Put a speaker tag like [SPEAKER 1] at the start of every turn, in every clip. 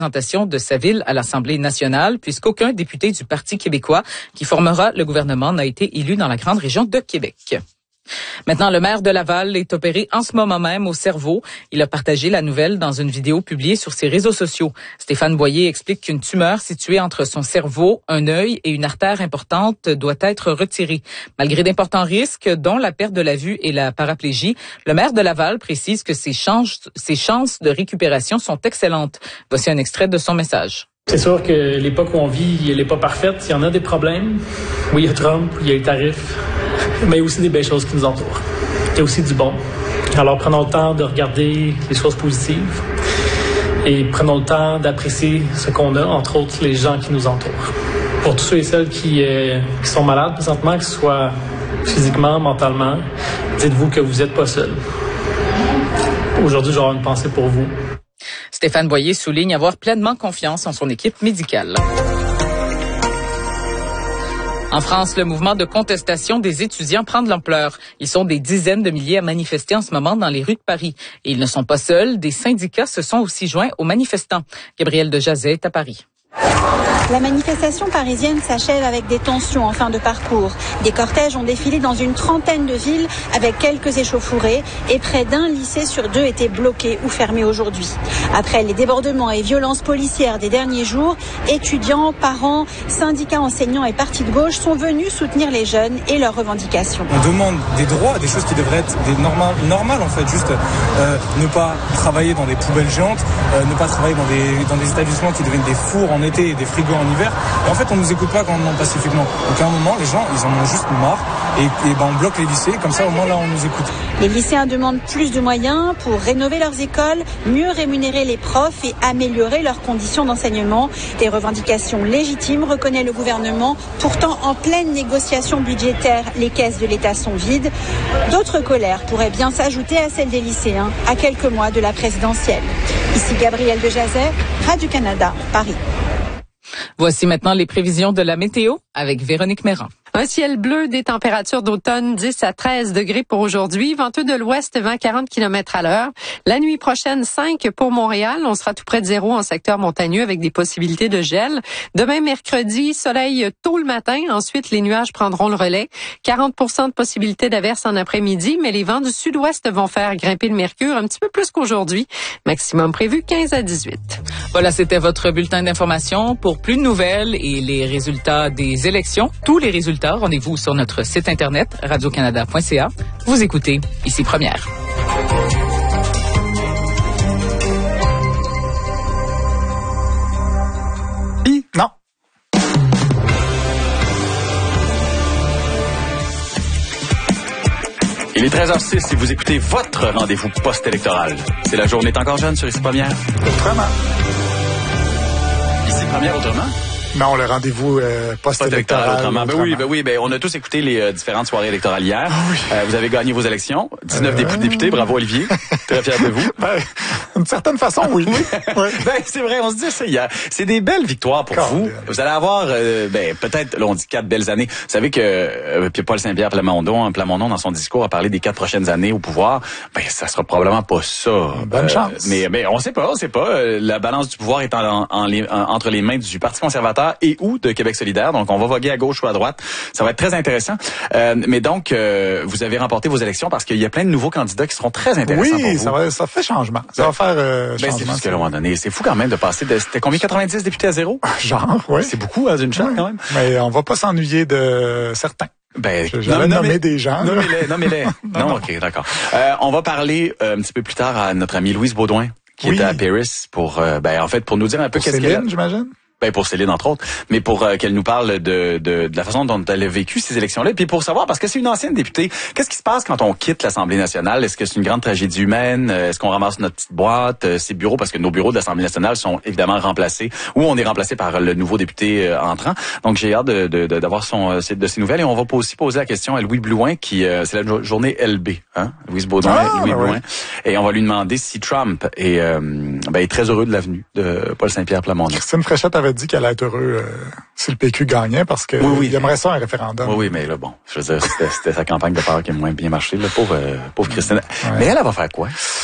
[SPEAKER 1] représentation de sa ville à l'Assemblée nationale, puisqu'aucun député du Parti québécois qui formera le gouvernement n'a été élu dans la grande région de Québec. Maintenant, le maire de Laval est opéré en ce moment même au cerveau. Il a partagé la nouvelle dans une vidéo publiée sur ses réseaux sociaux. Stéphane Boyer explique qu'une tumeur située entre son cerveau, un œil et une artère importante doit être retirée. Malgré d'importants risques, dont la perte de la vue et la paraplégie, le maire de Laval précise que ses chances de récupération sont excellentes. Voici un extrait de son message.
[SPEAKER 2] C'est sûr que l'époque où on vit, elle n'est pas parfaite. Il y en a des problèmes. Oui, il y a Trump, il y a les tarifs, mais il y a aussi des belles choses qui nous entourent. Il y a aussi du bon. Alors, prenons le temps de regarder les choses positives et prenons le temps d'apprécier ce qu'on a, entre autres les gens qui nous entourent. Pour tous ceux et celles qui sont malades présentement, que ce soit physiquement, mentalement, dites-vous que vous n'êtes pas seul. Aujourd'hui, j'aurai une pensée pour vous.
[SPEAKER 1] Stéphane Boyer souligne avoir pleinement confiance en son équipe médicale. En France, le mouvement de contestation des étudiants prend de l'ampleur. Ils sont des dizaines de milliers à manifester en ce moment dans les rues de Paris. Et ils ne sont pas seuls, des syndicats se sont aussi joints aux manifestants. Gabrielle Dejazet est à Paris.
[SPEAKER 3] La manifestation parisienne s'achève avec des tensions en fin de parcours. Des cortèges ont défilé dans une trentaine de villes avec quelques échauffourées et près d'un lycée sur deux était bloqué ou fermé aujourd'hui. Après les débordements et violences policières des derniers jours, étudiants, parents, syndicats enseignants et partis de gauche sont venus soutenir les jeunes et leurs revendications.
[SPEAKER 4] On demande des droits, des choses qui devraient être normales en fait, juste ne pas travailler dans des poubelles géantes, ne pas travailler dans des établissements qui deviennent des fours en été et des frigos en hiver. Et en fait, on nous écoute pas quand on demande pacifiquement. Donc à un moment, les gens, ils en ont juste marre. Et on bloque les lycées. Comme ça, au moins là, on nous écoute.
[SPEAKER 3] Les lycéens demandent plus de moyens pour rénover leurs écoles, mieux rémunérer les profs et améliorer leurs conditions d'enseignement. Des revendications légitimes, reconnaît le gouvernement. Pourtant, en pleine négociation budgétaire, les caisses de l'État sont vides. D'autres colères pourraient bien s'ajouter à celles des lycéens à quelques mois de la présidentielle. Ici Gabrielle Dejazet, Radio-Canada, Paris.
[SPEAKER 1] Voici maintenant les prévisions de la météo avec Véronique Méran.
[SPEAKER 5] Un ciel bleu, des températures d'automne 10 à 13 degrés pour aujourd'hui. Venteux de l'ouest, vent 40 km à l'heure. La nuit prochaine, 5 pour Montréal. On sera tout près de zéro en secteur montagneux avec des possibilités de gel. Demain, mercredi, soleil tôt le matin. Ensuite, les nuages prendront le relais. 40% de possibilités d'averse en après-midi, mais les vents du sud-ouest vont faire grimper le mercure un petit peu plus qu'aujourd'hui. Maximum prévu 15 à 18.
[SPEAKER 1] Voilà, c'était votre bulletin d'information. Pour plus de nouvelles et les résultats des élections, tous les résultats, rendez-vous sur notre site internet radiocanada.ca. Vous écoutez Ici Première.
[SPEAKER 6] Non.
[SPEAKER 7] Il est 13h06 et vous écoutez votre rendez-vous post-électoral. C'est la journée est encore jeune sur Ici Première.
[SPEAKER 6] Autrement.
[SPEAKER 7] Ici Première autrement?
[SPEAKER 6] Non, le rendez-vous post-électoral.
[SPEAKER 7] Autrement. Ben oui, on a tous écouté les différentes soirées électorales hier. Ah oui. Vous avez gagné vos élections. 19 députés, bravo Olivier. Très fier de vous.
[SPEAKER 6] D'une certaine façon, oui.
[SPEAKER 7] Oui. Ben, c'est vrai, on se dit ça hier. C'est des belles victoires pour vous. Vous allez avoir, peut-être, là, on dit 4 belles années. Vous savez que Pierre-Paul Saint-Pierre Plamondon, dans son discours, a parlé des 4 prochaines années au pouvoir. Ben, ça sera probablement pas ça.
[SPEAKER 6] Bonne chance.
[SPEAKER 7] Mais on sait pas. La balance du pouvoir est entre les mains du Parti conservateur et ou de Québec solidaire. Donc, on va voguer à gauche ou à droite. Ça va être très intéressant. Mais donc, vous avez remporté vos élections parce qu'il y a plein de nouveaux candidats qui seront très intéressants pour vous.
[SPEAKER 6] Oui, ça fait changement. Ça va faire changement.
[SPEAKER 7] C'est juste qu'à un moment donné, c'est fou quand même de passer de... C'était combien, 90 députés à zéro?
[SPEAKER 6] Genre, oui.
[SPEAKER 7] C'est beaucoup à une chaîne quand même.
[SPEAKER 6] Mais on va pas s'ennuyer de certains. J'avais nommé des gens.
[SPEAKER 7] Nommez-les. Non, OK, d'accord. On va parler un petit peu plus tard à notre amie Louise Baudouin qui était à Paris pour nous dire un peu qu'est-ce qu'elle a...
[SPEAKER 6] j'imagine.
[SPEAKER 7] Ben pour Céline entre autres, mais pour qu'elle nous parle de la façon dont elle a vécu ces élections-là, puis pour savoir parce que c'est une ancienne députée, qu'est-ce qui se passe quand on quitte l'Assemblée nationale? Est-ce que c'est une grande tragédie humaine? Est-ce qu'on ramasse notre petite boîte, ses bureaux, parce que nos bureaux de l'Assemblée nationale sont évidemment remplacés, ou on est remplacé par le nouveau député entrant. Donc j'ai hâte d'avoir de ces nouvelles, et on va aussi poser la question à Louis Blouin qui c'est la journée LB, hein? Louise Baudouin, Louis Blouin, et on va lui demander si Trump est très heureux de l'avenue de Paul Saint-Pierre Plamondon.
[SPEAKER 6] Christine Fréchette avait dit qu'elle allait être heureux si le PQ gagnait parce que il aimerait ça un référendum.
[SPEAKER 7] Oui, mais là, bon, je veux dire, c'était sa campagne de peur qui a moins bien marché, là, pauvre Christine. Ouais. Mais elle va faire quoi?
[SPEAKER 6] Je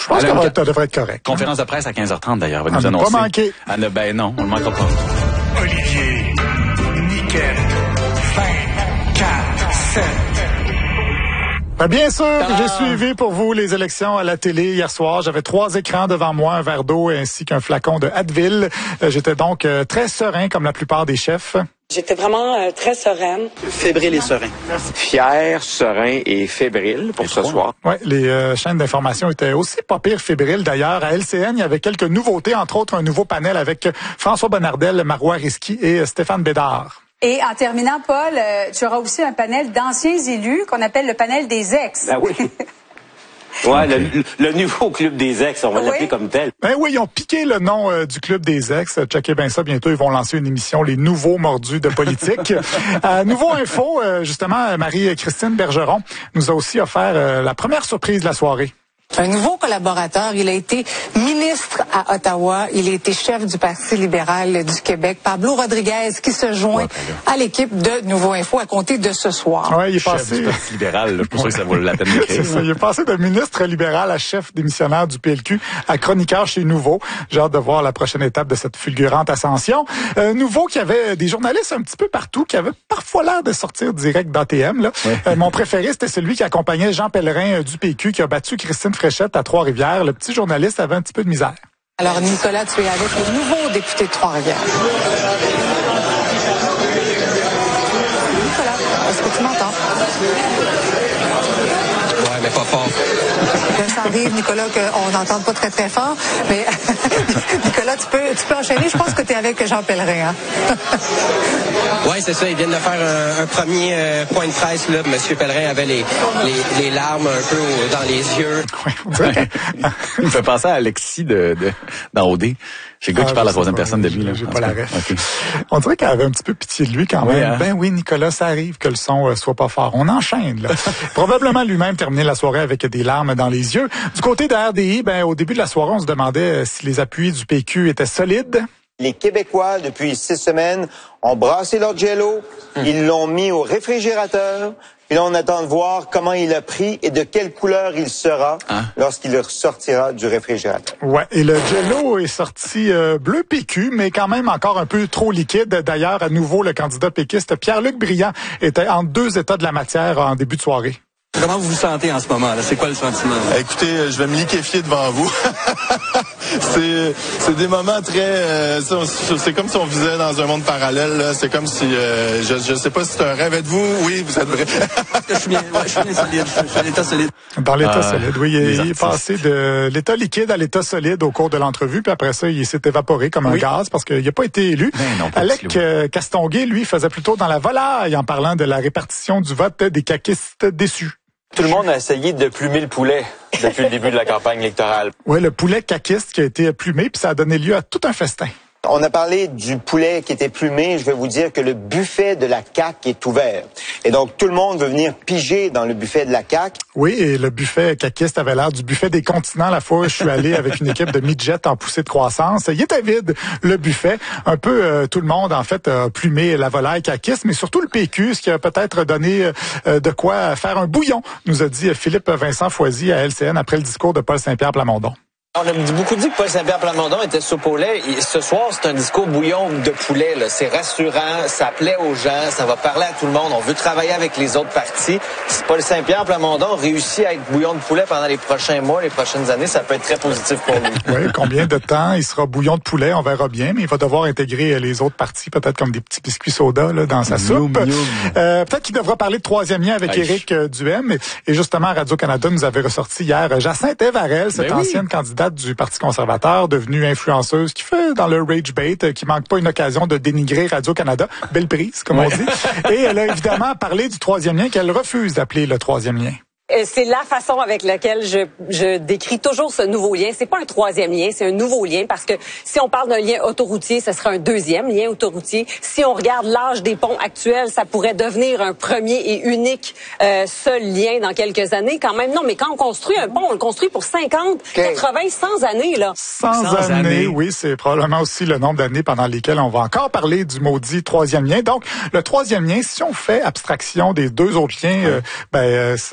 [SPEAKER 6] pense que ça devrait être correct.
[SPEAKER 7] Conférence de presse à 15h30 d'ailleurs, va nous
[SPEAKER 6] annoncer.
[SPEAKER 7] Pas
[SPEAKER 6] manquer.
[SPEAKER 7] Ben non, on ne manquera pas.
[SPEAKER 8] Olivier, Nickel, 5, 4, 7.
[SPEAKER 6] Bien sûr, j'ai suivi pour vous les élections à la télé hier soir. J'avais 3 écrans devant moi, un verre d'eau ainsi qu'un flacon de Advil. J'étais donc très serein comme la plupart des chefs.
[SPEAKER 9] J'étais vraiment très sereine.
[SPEAKER 10] Fébrile et serein.
[SPEAKER 11] Fier, serein et fébrile pour ce soir.
[SPEAKER 6] Oui, les chaînes d'information étaient aussi pas pire fébriles. D'ailleurs, à LCN, il y avait quelques nouveautés, entre autres un nouveau panel avec François Bonnardel, Marois Risky et Stéphane Bédard.
[SPEAKER 12] Et en terminant, Paul, tu auras aussi un panel d'anciens élus qu'on appelle le panel des ex.
[SPEAKER 11] Ben oui. Ouais, le nouveau club des ex, on va l'appeler comme tel.
[SPEAKER 6] Ben oui, ils ont piqué le nom du club des ex. Checkez bien ça, bientôt ils vont lancer une émission, les nouveaux mordus de politique. Nouveau info, justement, Marie-Christine Bergeron nous a aussi offert la première surprise de la soirée.
[SPEAKER 13] Un nouveau collaborateur, il a été ministre à Ottawa, il a été chef du Parti libéral du Québec, Pablo Rodriguez, qui se joint à l'équipe de Nouveau Info à compter de ce soir.
[SPEAKER 6] Ouais, il est
[SPEAKER 7] chef
[SPEAKER 6] passé
[SPEAKER 7] du Parti libéral, je pense que ça vaut la peine d'écrire.
[SPEAKER 6] C'est ça, il est passé de ministre libéral à chef démissionnaire du PLQ à chroniqueur chez Nouveau. J'ai hâte de voir la prochaine étape de cette fulgurante ascension. Nouveau qui avait des journalistes un petit peu partout, qui avaient parfois l'air de sortir direct d'ATM. Là. Ouais. Mon préféré, c'était celui qui accompagnait Jean Pellerin du PQ, qui a battu Christine Fréchette à Trois-Rivières. Le petit journaliste avait un petit peu de misère.
[SPEAKER 13] Alors, Nicolas, tu es avec le nouveau député de Trois-Rivières. Nicolas, est-ce que tu m'entends?
[SPEAKER 10] Ouais, mais pas fort.
[SPEAKER 13] Ça arrive, Nicolas, qu'on n'entende pas très, très fort. Mais Nicolas, tu peux enchaîner. Je pense que tu es avec Jean Pellerin. Hein?
[SPEAKER 10] Oui, c'est ça. Ils viennent de faire un premier point de presse. Là. Monsieur Pellerin avait les larmes un peu dans les yeux.
[SPEAKER 7] Ouais. Il me fait penser à Alexis dans OD. J'ai le gars qui parle à la troisième personne de lui. Là.
[SPEAKER 6] J'ai pas la ref. Okay. On dirait qu'elle avait un petit peu pitié de lui quand même. Hein? Ben oui, Nicolas, ça arrive que le son soit pas fort. On enchaîne. Là. Probablement lui-même terminer la soirée avec des larmes dans les yeux. Du côté de RDI, au début de la soirée, on se demandait si les appuis du PQ étaient solides.
[SPEAKER 14] Les Québécois, depuis 6 semaines, ont brassé leur Jell-O, ils l'ont mis au réfrigérateur, puis là, on attend de voir comment il a pris et de quelle couleur il sera lorsqu'il sortira du réfrigérateur.
[SPEAKER 6] Ouais, et le Jell-O est sorti bleu PQ, mais quand même encore un peu trop liquide. D'ailleurs, à nouveau, le candidat péquiste Pierre-Luc Briand était en 2 états de la matière en début de soirée.
[SPEAKER 10] Comment vous vous sentez en ce moment là? C'est quoi le sentiment?
[SPEAKER 15] Écoutez, je vais me liquéfier devant vous. c'est des moments très... c'est comme si on vivait dans un monde parallèle. Là. C'est comme si... je sais pas si c'est un rêve. Êtes-vous? Oui, vous êtes vrai.
[SPEAKER 10] Je suis bien solide. Je suis à l'état solide.
[SPEAKER 6] Dans l'état solide, oui. Il est passé de l'état liquide à l'état solide au cours de l'entrevue. Puis après ça, il s'est évaporé comme un gaz parce qu'il n'a pas été élu.
[SPEAKER 7] Non,
[SPEAKER 6] Alec Castonguay, lui, faisait plutôt dans la volaille en parlant de la répartition du vote des caquistes déçus.
[SPEAKER 16] Tout le monde a essayé de plumer le poulet depuis le début de la campagne électorale.
[SPEAKER 6] Oui, le poulet caquiste qui a été plumé, puis ça a donné lieu à tout un festin.
[SPEAKER 14] On a parlé du poulet qui était plumé. Je vais vous dire que le buffet de la CAQ est ouvert. Et donc, tout le monde veut venir piger dans le buffet de la CAQ.
[SPEAKER 6] Oui, et le buffet caquiste avait l'air du buffet des continents la fois où je suis allé avec une équipe de midget en poussée de croissance. Il était vide, le buffet. Un peu tout le monde, en fait, a plumé la volaille caquiste, mais surtout le PQ, ce qui a peut-être donné de quoi faire un bouillon, nous a dit Philippe Vincent Foisy à LCN après le discours de Paul Saint-Pierre Plamondon.
[SPEAKER 17] On a beaucoup dit que Paul Saint-Pierre Plamondon était soupe au lait. Et ce soir, c'est un discours bouillon de poulet. Là. C'est rassurant, ça plaît aux gens, ça va parler à tout le monde. On veut travailler avec les autres partis. Si Paul Saint-Pierre Plamondon réussit à être bouillon de poulet pendant les prochains mois, les prochaines années, ça peut être très positif pour lui.
[SPEAKER 6] Oui, combien de temps il sera bouillon de poulet, on verra bien, mais il va devoir intégrer les autres partis, peut-être comme des petits biscuits soda là, dans sa soupe. Peut-être qu'il devra parler de troisième lien avec Éric Duhaime. Et justement, Radio-Canada nous avait ressorti hier Jacinthe Evarel, cette ancienne candidate du Parti conservateur, devenue influenceuse, qui fait dans le rage bait, qui manque pas une occasion de dénigrer Radio-Canada. Belle prise, comme on dit. Et elle a évidemment parlé du troisième lien qu'elle refuse d'appeler le troisième lien.
[SPEAKER 9] C'est la façon avec laquelle je décris toujours ce nouveau lien. C'est pas un troisième lien, c'est un nouveau lien parce que si on parle d'un lien autoroutier, ce serait un deuxième lien autoroutier. Si on regarde l'âge des ponts actuels, ça pourrait devenir un premier et unique seul lien dans quelques années. Quand même, non, mais quand on construit un pont, on le construit pour 50, 80, 100 années, là.
[SPEAKER 6] 100 années, oui, c'est probablement aussi le nombre d'années pendant lesquelles on va encore parler du maudit troisième lien. Donc, le troisième lien, si on fait abstraction des deux autres liens, ça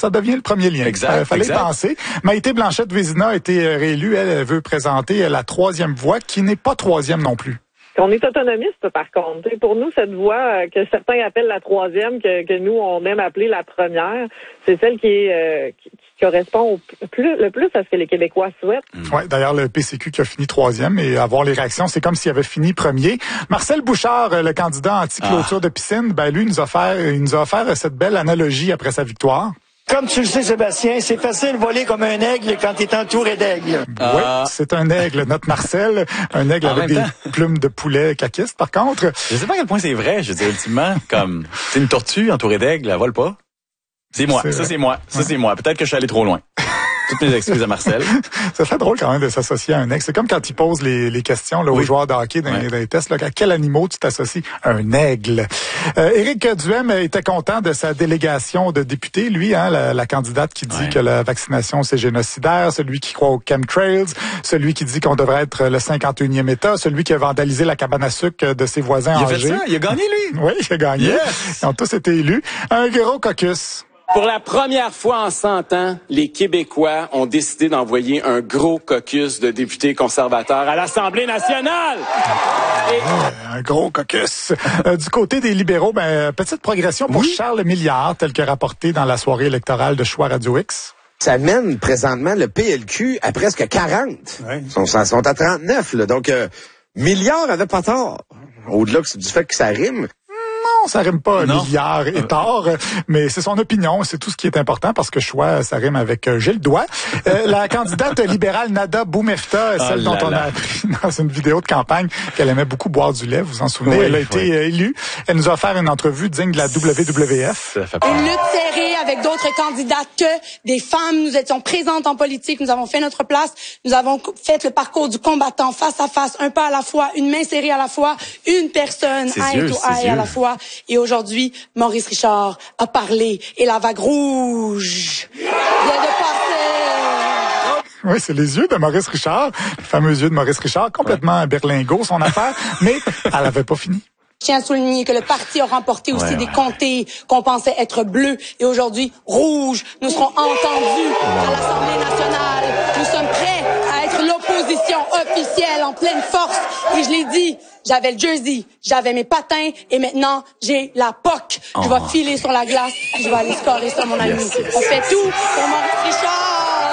[SPEAKER 6] ça devient le premier lien.
[SPEAKER 7] Exact.
[SPEAKER 6] Fallait y penser. Maïté Blanchette-Vézina a été réélue. Elle veut présenter la troisième voie, qui n'est pas troisième non plus.
[SPEAKER 18] On est autonomiste, par contre. Pour nous, cette voie que certains appellent la troisième, que nous, on aime appeler la première, c'est celle qui correspond le plus à ce que les Québécois souhaitent.
[SPEAKER 6] Ouais, d'ailleurs, le PCQ qui a fini troisième, et avoir les réactions, c'est comme s'il avait fini premier. Marcel Bouchard, le candidat anti-clôture de piscine, lui, il nous a offert cette belle analogie après sa victoire.
[SPEAKER 19] Comme tu le sais, Sébastien, c'est facile de voler comme un aigle quand t'es entouré d'aigles.
[SPEAKER 6] Oui, c'est un aigle, notre Marcel. Un aigle avec des plumes de poulet caquiste, par contre.
[SPEAKER 7] Je sais pas à quel point c'est vrai, je veux dire, ultimement, comme, c'est une tortue entourée d'aigle, elle vole pas. C'est moi, c'est moi. Peut-être que je suis allé trop loin. Toutes mes excuses à Marcel.
[SPEAKER 6] Ça fait drôle quand même de s'associer à un aigle. C'est comme quand ils posent les questions aux joueurs de hockey dans les tests. Là, à quel animal tu t'associes? Un aigle. Éric Duhem était content de sa délégation de députés. Lui, la candidate qui dit que la vaccination c'est génocidaire, celui qui croit aux chemtrails, celui qui dit qu'on devrait être le 51e État, celui qui a vandalisé la cabane à sucre de ses voisins âgés.
[SPEAKER 7] Il a fait ça? Il a gagné, lui?
[SPEAKER 6] Oui, il a gagné.
[SPEAKER 7] Yes.
[SPEAKER 6] Ils ont tous été élus. Un gros caucus.
[SPEAKER 20] Pour la première fois en 100 ans, les Québécois ont décidé d'envoyer un gros caucus de députés conservateurs à l'Assemblée nationale.
[SPEAKER 6] Un gros caucus. Du côté des libéraux, petite progression pour Charles Milliard, tel que rapporté dans la soirée électorale de Choix Radio X.
[SPEAKER 21] Ça mène présentement le PLQ à presque 40. Ils sont à 39. Là. Donc, Milliard avait pas tort. Au-delà du fait que ça rime.
[SPEAKER 6] Non, ça rime pas milliard et tort, mais c'est son opinion, c'est tout ce qui est important parce que choix, ça rime avec j'ai le doigt. La candidate libérale Nada Boumefta, celle dont on a appris dans une vidéo de campagne qu'elle aimait beaucoup boire du lait, vous vous en souvenez, elle a été élue. Elle nous a offert une entrevue digne de la WWF.
[SPEAKER 22] Une lutte serrée avec d'autres candidates que des femmes. Nous étions présentes en politique, nous avons fait notre place, nous avons fait le parcours du combattant face à face, un pas à la fois, une main serrée à la fois, une personne eye to eye à la fois. Et aujourd'hui, Maurice Richard a parlé et la vague rouge vient de passer.
[SPEAKER 6] Oui, c'est les yeux de Maurice Richard, les fameux yeux de Maurice Richard, complètement berlingot son affaire, mais elle avait pas fini.
[SPEAKER 22] Je tiens à souligner que le parti a remporté aussi des comtés qu'on pensait être bleus et aujourd'hui rouges. Nous serons entendus à l'Assemblée nationale. Nous sommes prêts à être l'opposition officielle en pleine force. Et je l'ai dit, j'avais le jersey, j'avais mes patins et maintenant j'ai la POC. Je vais filer sur la glace et je vais aller scorer sur mon ami. On fait tout pour Maurice Richard.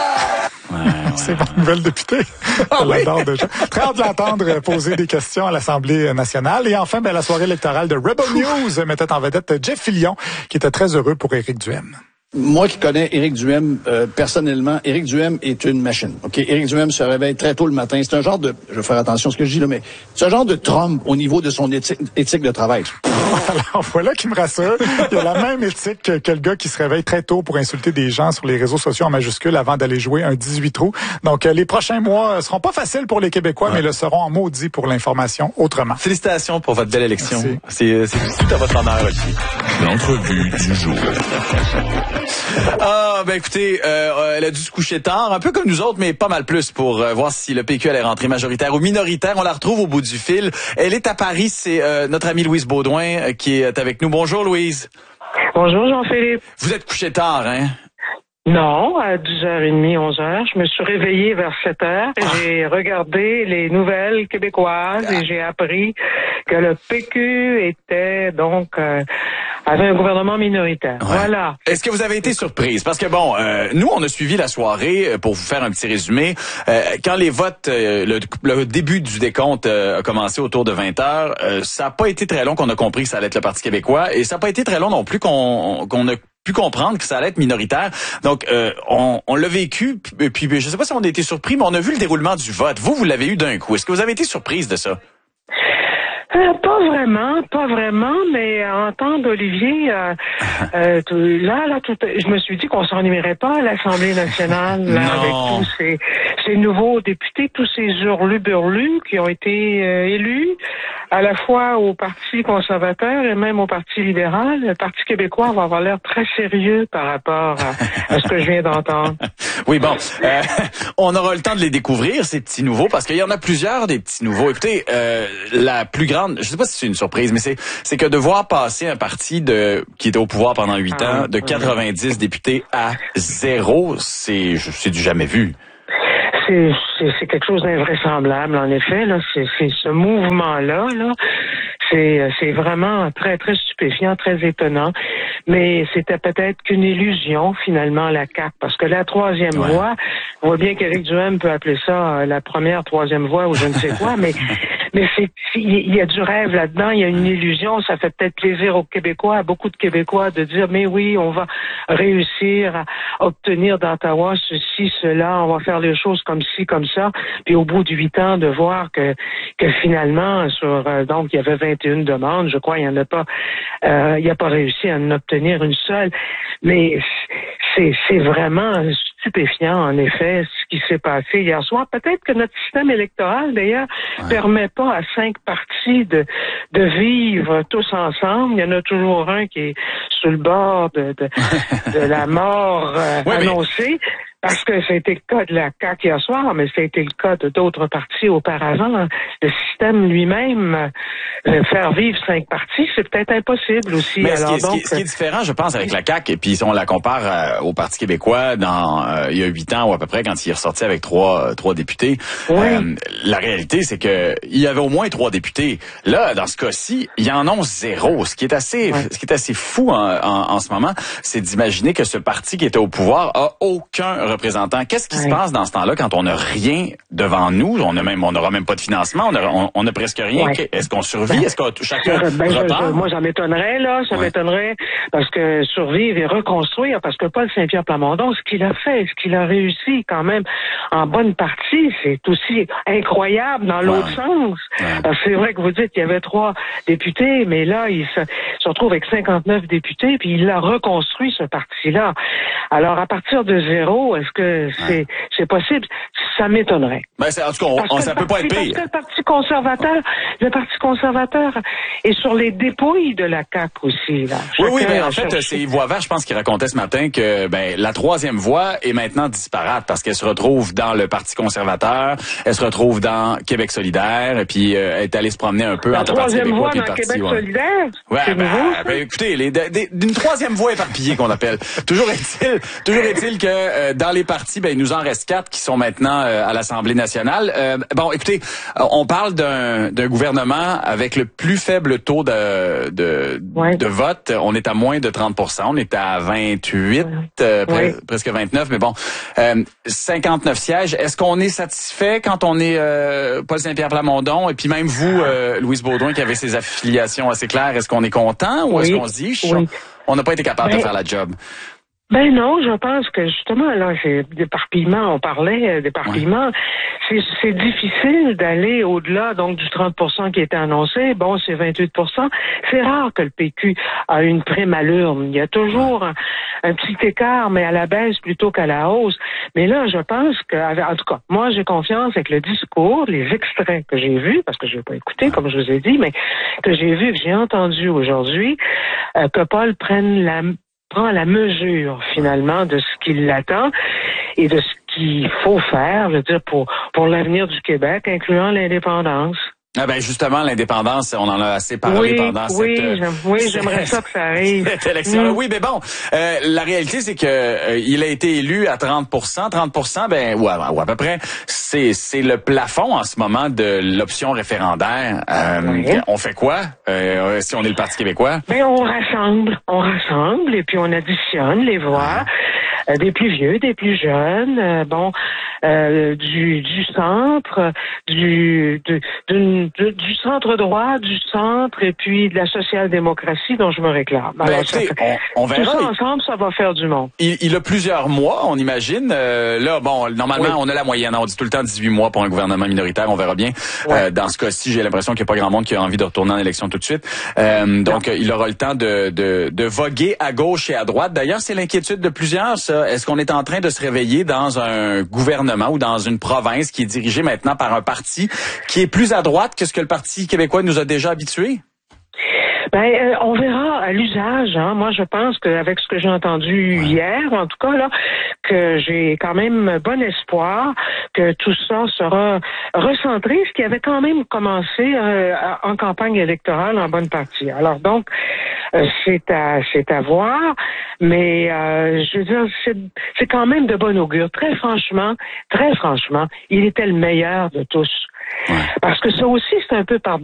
[SPEAKER 6] C'est bonne nouvelle, député. Je l'adore déjà. Très hâte de l'entendre poser des questions à l'Assemblée nationale. Et enfin, la soirée électorale de Rebel News mettait en vedette Jeff Fillion, qui était très heureux pour Éric Duhem.
[SPEAKER 23] Moi qui connais Éric Duhem personnellement, Éric Duhem est une machine. OK, Éric Duhem se réveille très tôt le matin. C'est un genre de, je vais faire attention à ce que je dis là, mais c'est un genre de Trump au niveau de son éthique de travail.
[SPEAKER 6] Alors voilà qui me rassure. Il a la même éthique que le gars qui se réveille très tôt pour insulter des gens sur les réseaux sociaux en majuscule avant d'aller jouer un 18 trous. Donc les prochains mois seront pas faciles pour les Québécois, mais le seront en maudit pour l'information autrement.
[SPEAKER 7] Félicitations pour votre belle élection. C'est tout à votre honneur aussi.
[SPEAKER 8] L'entrevue du jour.
[SPEAKER 7] Écoutez, elle a dû se coucher tard, un peu comme nous autres, mais pas mal plus pour voir si le PQ allait rentrer majoritaire ou minoritaire. On la retrouve au bout du fil. Elle est à Paris, c'est notre amie Louise Baudouin qui est avec nous. Bonjour Louise.
[SPEAKER 18] Bonjour Jean-Philippe.
[SPEAKER 7] Vous êtes couché tard, hein?
[SPEAKER 18] Non, à 10h30, 11h. Je me suis réveillée vers 7h. J'ai regardé les nouvelles québécoises et j'ai appris que le PQ était donc avait un gouvernement minoritaire. Ouais. Voilà.
[SPEAKER 7] Est-ce que vous avez été surprise? Parce que nous, on a suivi la soirée pour vous faire un petit résumé. Quand les votes, le début du décompte a commencé autour de 20h, ça n'a pas été très long qu'on a compris que ça allait être le Parti québécois et ça n'a pas été très long non plus qu'on a pu comprendre que ça allait être minoritaire. Donc, on l'a vécu, et puis je sais pas si on a été surpris, mais on a vu le déroulement du vote. Vous l'avez eu d'un coup. Est-ce que vous avez été surprise de ça?
[SPEAKER 18] Pas vraiment, mais à entendre Olivier, je me suis dit qu'on s'ennuierait pas à l'Assemblée nationale avec tous ces nouveaux députés, tous ces hurlus-burlus qui ont été élus. à la fois au Parti conservateur et même au Parti libéral. Le Parti québécois va avoir l'air très sérieux par rapport à ce que je viens d'entendre.
[SPEAKER 7] Oui, bon, on aura le temps de les découvrir, ces petits nouveaux, parce qu'il y en a plusieurs des petits nouveaux. Écoutez, la plus grande, je sais pas si c'est une surprise, mais c'est que de voir passer un parti qui était au pouvoir pendant 8 ans, de 90 députés à 0, c'est du jamais vu.
[SPEAKER 18] C'est quelque chose d'invraisemblable, en effet. Là, c'est ce mouvement-là, là, c'est vraiment très, très stupéfiant, très étonnant. Mais c'était peut-être qu'une illusion, finalement, la CAQ. Parce que la troisième voie, on voit bien qu'Éric Duhem peut appeler ça la première, troisième voie ou je ne sais quoi, mais il y a du rêve là-dedans, il y a une illusion. Ça fait peut-être plaisir aux Québécois, à beaucoup de Québécois, de dire, mais oui, on va réussir à obtenir d'Ottawa ceci, cela, on va faire les choses comme ci, comme ça. Puis au bout de 8 ans, de voir que finalement, donc il y avait 21 demandes, je crois, il n'y a pas réussi à en obtenir une seule. Mais c'est vraiment stupéfiant, en effet, ce qui s'est passé hier soir. Peut-être que notre système électoral, d'ailleurs, permet pas à 5 partis de vivre tous ensemble. Il y en a toujours un qui est sur le bord de la mort annoncée. Parce que ça a été le cas de la CAQ hier soir, mais ça a été le cas de d'autres partis auparavant. Le système lui-même, faire vivre 5 partis, c'est peut-être impossible aussi.
[SPEAKER 7] Mais
[SPEAKER 18] alors,
[SPEAKER 7] ce qui est différent, je pense, avec la CAQ, et puis si on la compare au Parti québécois il y a 8 ans ou à peu près, quand il est ressorti avec 3 députés, la réalité, c'est que il y avait au moins 3 députés. Là, dans ce cas-ci, il y en a 0. Ce qui est assez fou en ce moment, c'est d'imaginer que ce parti qui était au pouvoir a aucun représentant. Qu'est-ce qui se passe dans ce temps-là quand on n'a rien devant nous? On n'aura même pas de financement, on a presque rien. Est-ce qu'on survit? Est-ce que chacun repart?
[SPEAKER 18] Moi, ça m'étonnerait, là. Ça m'étonnerait parce que survivre et reconstruire, parce que Paul Saint-Pierre Plamondon, ce qu'il a fait, ce qu'il a réussi quand même en bonne partie, c'est aussi incroyable dans l'autre sens. Parce que c'est vrai que vous dites qu'il y avait 3 députés, mais là, il se retrouve avec 59 députés, puis il a reconstruit ce parti-là. Alors, à partir de 0, est-ce que c'est possible? Ça m'étonnerait.
[SPEAKER 7] Ben, en tout cas, ça peut pas être pire.
[SPEAKER 18] Parce que le Parti conservateur est sur les dépouilles de la CAQ aussi, là.
[SPEAKER 7] Oui, en fait, c'est Voix-Vert, je pense, qui racontait ce matin que, la troisième voie est maintenant disparate parce qu'elle se retrouve dans le Parti conservateur, elle se retrouve dans Québec solidaire, et puis elle est allée se promener un peu entre le Parti québécois et le Parti.
[SPEAKER 18] Québec solidaire?
[SPEAKER 7] Ouais, écoutez, d'une troisième voie éparpillée qu'on appelle. Toujours est-il que dans les partis, il nous en reste 4 qui sont maintenant à l'Assemblée nationale. Écoutez, on parle d'un gouvernement avec le plus faible taux de vote. On est à moins de 30%. On est à 28, presque 29, mais bon, 59 sièges. Est-ce qu'on est satisfait quand on est Paul Saint-Pierre Plamondon et puis même vous, Louise Baudouin, qui avez ses affiliations assez claires, est-ce qu'on est content ou est-ce qu'on se dit on n'a pas été capable de faire la job?
[SPEAKER 18] Non, je pense que justement, là, c'est d'éparpillement, on parlait d'éparpillement. C'est difficile d'aller au-delà, donc, du 30% qui était annoncé. Bon, c'est 28%. C'est rare que le PQ a une prime à l'urne. Il y a toujours un petit écart, mais à la baisse plutôt qu'à la hausse. Mais là, je pense que, en tout cas, moi, j'ai confiance avec le discours, les extraits que j'ai vus, parce que je n'ai pas écouté, comme je vous ai dit, mais que j'ai vu, que j'ai entendu aujourd'hui, que Paul prend la mesure, finalement, de ce qui l'attend et de ce qu'il faut faire, je veux dire, pour l'avenir du Québec, incluant l'indépendance.
[SPEAKER 7] Justement, l'indépendance, on en a assez parlé pendant
[SPEAKER 18] j'aimerais ça que ça arrive.
[SPEAKER 7] Cette élection-là. Oui, mais bon, la réalité, c'est que il a été élu à 30%. 30%, ou à peu près, c'est le plafond en ce moment de l'option référendaire. On fait quoi si on est le Parti québécois?
[SPEAKER 18] On rassemble, et puis on additionne les voix. Des plus vieux, des plus jeunes, du centre, du centre droit, du centre, et puis de la social-démocratie dont je me réclame. Alors, on verra. Tout ça ensemble, ça va faire du monde.
[SPEAKER 7] Il a plusieurs mois, on imagine. Normalement, on a la moyenne. On dit tout le temps 18 mois pour un gouvernement minoritaire. On verra bien. Dans ce cas-ci, j'ai l'impression qu'il n'y a pas grand monde qui a envie de retourner en élection tout de suite. Donc, il aura le temps de voguer à gauche et à droite. D'ailleurs, c'est l'inquiétude de plusieurs, ça. Est-ce qu'on est en train de se réveiller dans un gouvernement gouvernement ou dans une province qui est dirigée maintenant par un parti qui est plus à droite que ce que le Parti québécois nous a déjà habitués?
[SPEAKER 18] On verra à l'usage. Moi, je pense qu'avec ce que j'ai entendu hier, en tout cas là, que j'ai quand même bon espoir que tout ça sera recentré, ce qui avait quand même commencé en campagne électorale en bonne partie. Alors donc, c'est à voir, mais je veux dire, c'est quand même de bon augure. Très franchement, il était le meilleur de tous. Parce que ça aussi, c'est un peu par